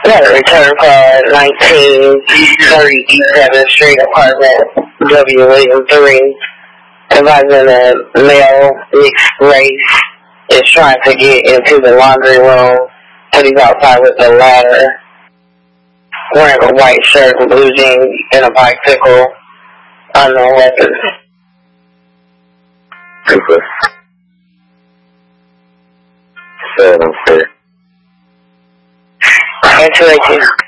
Got a return card, 1930 East 7th Street, apartment W. William 3. Advising a male mixed race is trying to get into the laundry room, but he's outside with a ladder, wearing a white shirt and blue jeans and a bicycle, unknown weapons. Super. 7 4. Answer 18.